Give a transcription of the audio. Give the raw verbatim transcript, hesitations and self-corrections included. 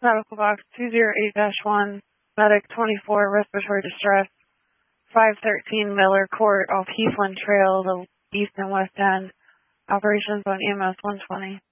Medical box two zero eight dash one, medic twenty-four, respiratory distress, five thirteen Miller Court off Heathland Trail, the east and west end. Operations on E M S one twenty.